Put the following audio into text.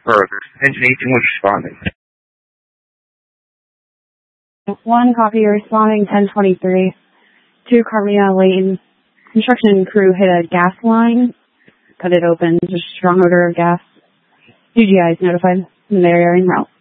Earth. Engine 18 was responding. 1 copy, responding 1023 to Carmina Lane. Construction crew hit a gas line, cut it open, just strong odor of gas. UGI is notified, and they're en route.